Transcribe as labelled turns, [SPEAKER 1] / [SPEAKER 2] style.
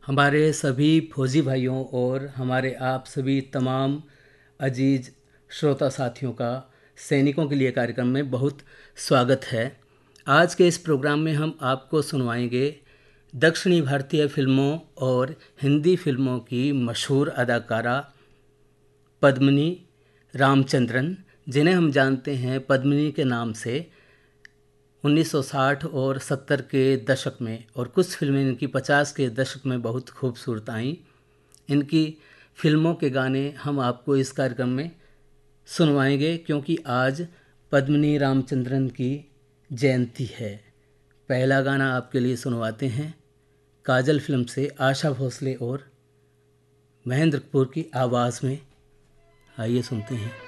[SPEAKER 1] हमारे सभी फौजी भाइयों और हमारे आप सभी तमाम अजीज श्रोता साथियों का सैनिकों के लिए कार्यक्रम में बहुत स्वागत है। आज के इस प्रोग्राम में हम आपको सुनवाएंगे दक्षिणी भारतीय फिल्मों और हिंदी फिल्मों की मशहूर अदाकारा पद्मिनी रामचंद्रन, जिन्हें हम जानते हैं पद्मिनी के नाम से। 1960 और 70 के दशक में और कुछ फिल्में इनकी 50 के दशक में बहुत खूबसूरत आईं। इनकी फिल्मों के गाने हम आपको इस कार्यक्रम में सुनवाएंगे क्योंकि आज पद्मिनी रामचंद्रन की जयंती है। पहला गाना आपके लिए सुनवाते हैं काजल फिल्म से, आशा भोसले और महेंद्र कपूर की आवाज़ में। आइए सुनते हैं।